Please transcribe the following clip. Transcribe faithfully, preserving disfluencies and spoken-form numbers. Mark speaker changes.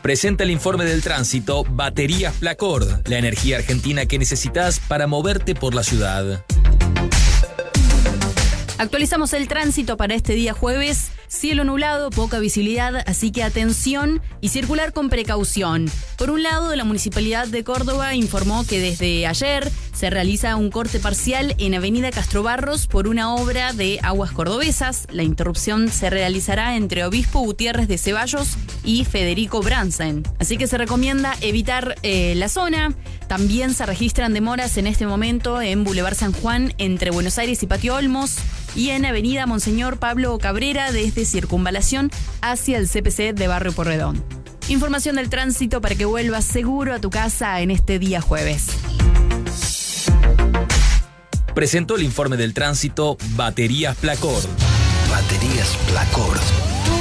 Speaker 1: Presenta el informe del tránsito Baterías Placord, la energía argentina que necesitas para moverte por la ciudad.
Speaker 2: Actualizamos el tránsito para este día jueves. Cielo nublado, poca visibilidad, así que atención y circular con precaución. Por un lado, la Municipalidad de Córdoba informó que desde ayer se realiza un corte parcial en Avenida Castro Barros por una obra de Aguas Cordobesas. La interrupción se realizará entre Obispo Gutiérrez de Ceballos y Federico Bransen. Así que se recomienda evitar eh, la zona. También se registran demoras en este momento en Boulevard San Juan entre Buenos Aires y Patio Olmos y en Avenida Monseñor Pablo Cabrera desde Circunvalación hacia el C P C de Barrio Porredón. Información del tránsito para que vuelvas seguro a tu casa en este día jueves.
Speaker 1: Presentó el informe del tránsito Baterías Placord.
Speaker 3: Baterías Placord.